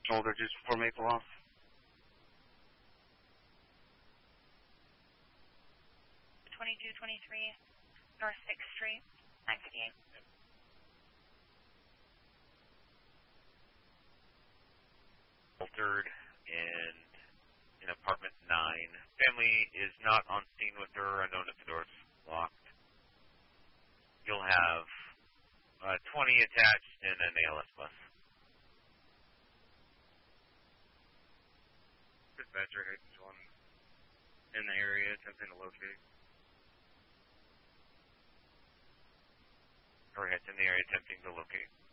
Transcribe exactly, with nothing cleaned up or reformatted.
Shoulder just before Maple off. twenty-two twenty-three North sixth Street, nine fifty-eight. Altered and in apartment nine. Family is not on scene with her, unknown if the door's locked. You'll have uh, twenty attached and an A L S bus. Dispatcher H one in the area, attempting to locate. Or heads in the area attempting to locate.